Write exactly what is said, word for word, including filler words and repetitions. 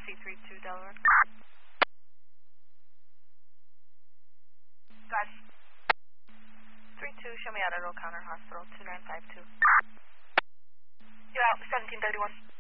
C three two Delaware. Got three two, show me out at O'Connor Hospital, two nine five two. you out, seventeen thirty-one.